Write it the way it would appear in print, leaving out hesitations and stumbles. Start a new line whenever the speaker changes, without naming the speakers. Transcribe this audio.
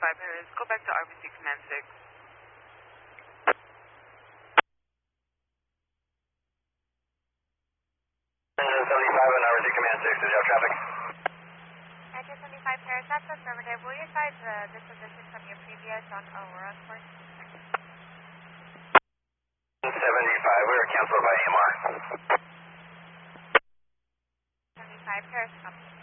Paris. Go back to RBC Command 6.
75 and RBC Command 6, is your traffic?
1975 Paris, that's affirmative. Will you advise the disposition from your previous on Aurora Court?
75, we were canceled by AMR.
75 Paris, copy.